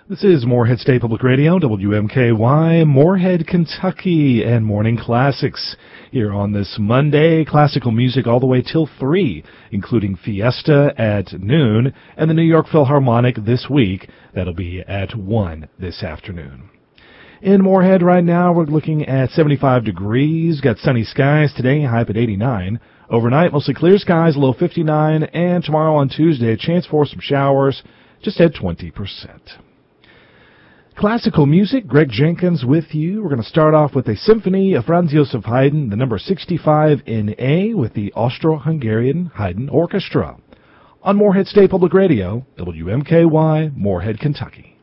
This is Morehead State Public Radio, WMKY, Morehead, Kentucky, and Morning Classics. Here on this Monday, classical music all the way till 3, including Fiesta at noon, and the New York Philharmonic this week. That'll be at 1 this afternoon. In Morehead right now, we're looking at 75 degrees. Got sunny skies today, high up at 89. Overnight, mostly clear skies, low 59. And tomorrow on Tuesday, a chance for some showers, just at 20%. Classical music, Greg Jenkins with you. We're going to start off with a symphony of Franz Joseph Haydn, the number 65 in A, with the Austro-Hungarian Haydn Orchestra. On Morehead State Public Radio, WMKY, Morehead, Kentucky.